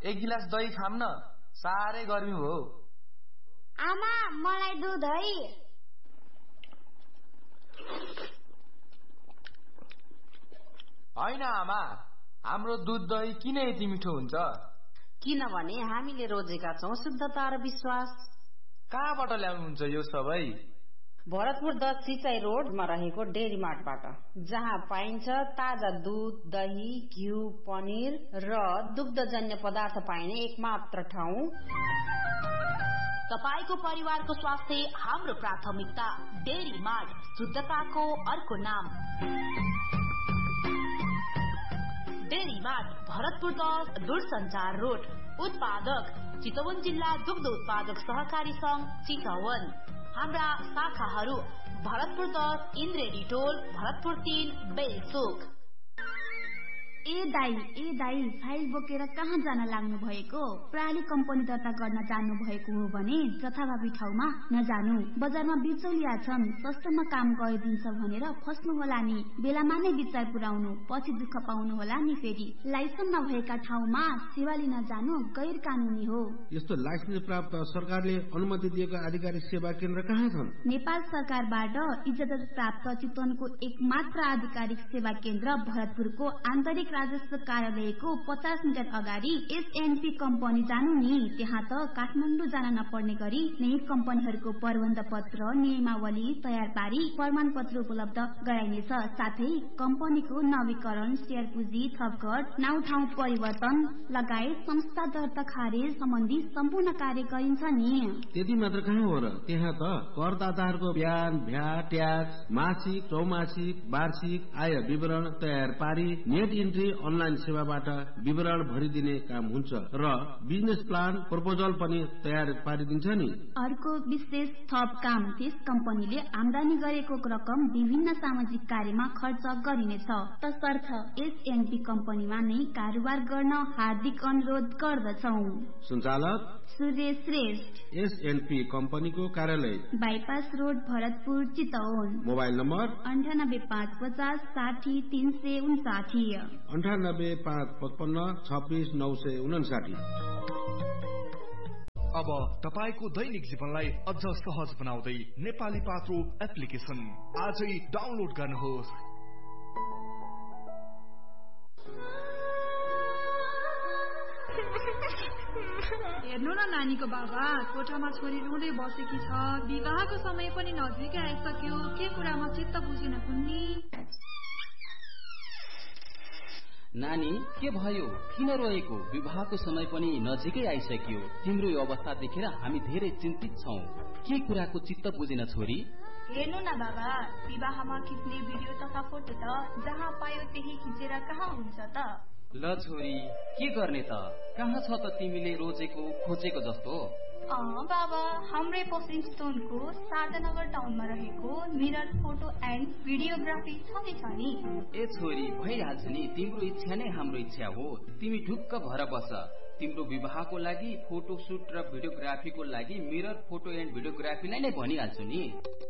एक गिलास दही खाम न, साह्रै गर्मी हो। आमा मलाई दुध है। होइन आमा, हाम्रो दुध दही किन यति मिठो हुन्छ? किनभने हामीले रोजेका छौं शुद्धता र विश्वास। कहाँबाट ल्याउनुहुन्छ यो सबै? भरतपुर 10 सिंचाई रोडमा रहेको डेरी मार्टबाट, जहाँ पाइन्छ ताजा दूध, दही, घिउ, पनिर र दुग्धजन्य पदार्थ पाइने एकमात्र ठाउँ। तपाईको परिवारको स्वास्थ्य हाम्रो प्राथमिकता। डेरी मार्ट, शुद्धताको अर्को नाम। डेरी मार्ट, भरतपुर 10 दूरसञ्चार रोड। उत्पादक चितवन जिल्ला दुग्ध उत्पादक सहकारी संघ चितवन। हाम्रा शाखाहरू भरतपुर 10 इन्द्रेणी टोल, भरतपुर 3 बेलचोक। ए दाई फाइल बोकेर कहाँ जान लाग्नु भएको? प्राली कम्पनी दर्ता गर्न जानु भएको हो भने जथाभावी ठाउँमा नजानु। बजारमा बिचौलिया छन्, सस्तोमा काम गरिदिन्छ भनेर फस्नु होला नि। बेलामा नै विचार पुर्याउनु, पछि दुःख पाउनु होला नि फेरि। लाइसेन्स नभएका ठाउँमा सेवा लिन जानु गैर कानूनी हो। यस्तो लाइसेन्स प्राप्त सरकारले अनुमति दिएको आधिकारिक सेवा केन्द्र कहाँ छन्? नेपाल सरकारबाट इजाजत प्राप्त चितवनको एकमात्र आधिकारिक सेवा केन्द्र भरतपुरको आन्तरिक राजस्व कार्यालयको 50 मिटर अगाडि एसएनपी कम्पनी जानु नि। त्यहाँ त काठमाडौँ जान नपर्ने गरी नै कम्पनीहरूको प्रबन्ध पत्र, नियमावली तयार पारी प्रमाण पत्र उपलब्ध गराइनेछ। साथै कम्पनीको नवीकरण, शेयर पुँजी थपघट, नाउँ ठाउँ परिवर्तन लगायत संस्था दर्ता खारेज सम्बन्धी सम्पूर्ण कार्य गरिन्छ नि। त्यति मात्र कहाँ हो र, त्यहाँ त करदाताहरूको ब्यान, भ्याट, ट्याक्स, मासिक, त्रैमासिक, वार्षिक आय विवरण तयार पारी नेट इन्ट्री अनलाइन सेवाबाट विवरण भरिदिने काम हुन्छ र बिजनेस प्लान प्रपोजल पनि तयार पारिदिन्छ नि। अर्को विशेष थप काम, त्यस कम्पनीले आमदानी गरेको रकम विभिन्न सामाजिक कार्यमा खर्च गरिनेछ। तसर्थ एसएनपी कम्पनीमा नै कारोबार गर्न हार्दिक अनुरोध गर्दछौ। सञ्चालक सुरेश श्रेष्ठ, एसएनपी कम्पनीको कार्यालय bypass road, Bharatpur, Chitwan. Mobile number 9855 60 359 9855 26 959। अब तपाईको दैनिक जीवनलाई अझ सहज बनाउँदै नेपाली पात्रो एप्लिकेसन आजै डाउनलोड गर्नुहोस्। हेर्नु न नानीको बाबा, कोठामा छोरी रुँदै बसेकी छ। विवाहको समय पनि नजिकै आइसक्यो, के कुरामा चित्त बुझेन कुन्नी? नानी के भयो, किन रोएको? विवाहको समय पनि नजिकै आइसक्यो। तिम्रो यो अवस्था देखेर हामी धेरै चिन्तित छौं। के कुराको चित्त बुझेन छोरी? हेर्नु न बाबा, विवाहमा खिच्ने भिडियो तथा फोटो त जहाँ पायो त्यही खिचेर कहाँ हुन्छ त? ल छोरी, के गर्ने त? कहाँ छ त तिमीले रोजेको खोजेको जस्तो? बाबा, हाम्रै पश्चिम चितवनको शारदानगर टाउनमा रहेको मिरर फोटो एन्ड भिडियोग्राफी छँदैछ नि। ए छोरी, भइहाल्छ नि, तिम्रो इच्छा नै हाम्रो इच्छा हो। तिमी ढुक्क भएर बस। तिम्रो विवाहको लागि फोटो सुट र भिडियोग्राफीको लागि मिरर फोटो एन्ड भिडियोग्राफीलाई नै भनिहाल्छु नि।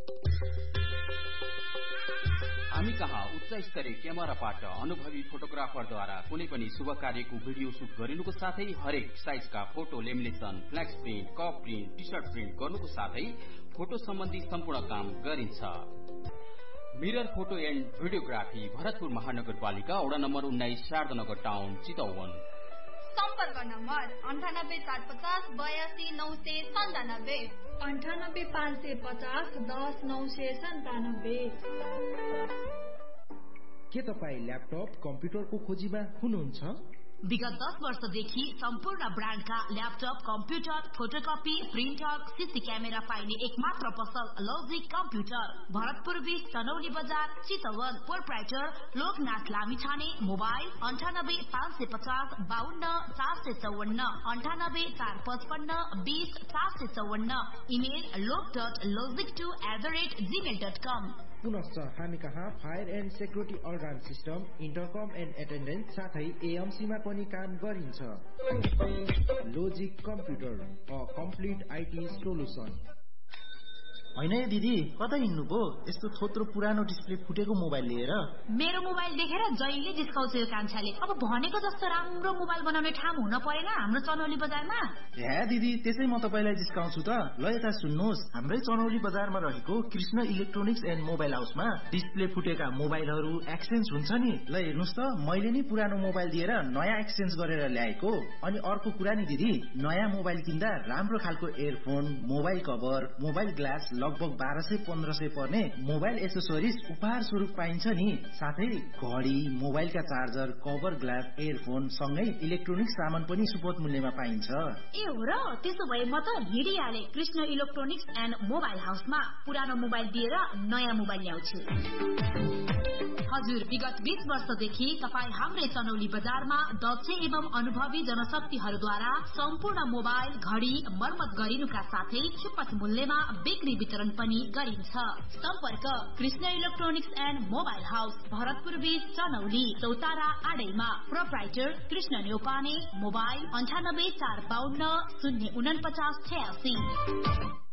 हामी कहाँ उच्च स्तरीय क्यामेराबाट अनुभवी फोटोग्राफरद्वारा कुनै पनि शुभ कार्यको भिडियो सुट गरिनुको साथै हरेक साइजका photo lamination, फ्ल्याक्स print, cup print, T short print गर्नुको साथै फोटो सम्बन्धी सम्पूर्ण काम गरिन्छ। Mirror photo and videography, Bharatpur महानगरपालिका, वडा नम्बर 19, शारदानगर टाउन, चितवन। सम्पर्क नम्बर 98450 82 997 98550 10 997। के तपाईँ ल्यापटप कम्प्युटरको खोजीमा हुनुहुन्छ? विगत 10 वर्षदेखि सम्पूर्ण ब्रान्डका laptop, computer, photocopy, printer, CC camera पाइने एकमात्र पसल लजिक कम्प्युटर। भरतपुर 20 तनौली बजार, Chitwan. Proprietor Loknath Lamichhane. Mobile 98550 52 454 98455 20 454। Email log.logic2@gmail.com। पुनश्च हामी कहाँ fire and security alarm system, इन्टरकम and attendance साथै एएमसीमा पनि काम गरिन्छ। Logic computer, a complete IT solution. होइन दिदी कतै हिँड्नु पो यस्तो थोत्रो पुरानो डिस्प्ले फुटेको मोबाइल लिएर? मेरो मोबाइल देखेर जहिले जिस्काउँछ यो कान्छाले। अब भनेको जस्तो राम्रो मोबाइल बनाउने ठाउँ हुन परेन हाम्रो चनौली बजारमा? हे दिदी त्यसै म तपाईलाई जिस्काउँछु त। ल यता सुन्नुहोस्, हाम्रै चनौली बजारमा रहेको कृष्ण इलेक्ट्रोनिक्स एन्ड मोबाइल हाउसमा डिस्प्ले फुटेका मोबाइलहरू एक्सचेन्ज हुन्छ नि। ल हेर्नुहोस् त, मैले नि पुरानो मोबाइल दिएर नयाँ एक्सचेन्ज गरेर ल्याएको। अनि अर्को कुरा नि दिदी, नयाँ मोबाइल किन्दा राम्रो खालको earphone, mobile cover, mobile glass लगभग 1200-1500 पर्ने मोबाइल एसेसोरिज उपहार स्वरूप पाइन्छ नि। साथै घडी, मोबाइलका चार्जर, कभर ग्लास, एयरफोन सँगै इलेक्ट्रोनिक्स सामान पनि सुपथ मूल्यमा पाइन्छ। ए हो र, त्यसो भए म त हिँडिहाले कृष्ण इलेक्ट्रोनिक्स एन्ड मोबाइल हाउसमा पुरानो मोबाइल दिएर नयाँ मोबाइल ल्याउँछु। हजुर, विगत 20 वर्षदेखि तपाईँ हाम्रै चनौली बजारमा दक्ष एवं अनुभवी जनशक्तिहरूद्वारा सम्पूर्ण मोबाइल, घडी मर्मत गरिनुका साथै सुपथ मूल्यमा बिक्री वितरण पनि गरिन्छ। सम्पर्क Krishna electronics and mobile house, Bharatpur बीच, चनौली, चौतारा आडैमा। प्रोप्राइटर कृष्ण न्यौपाने। मोबाइल 9845204986।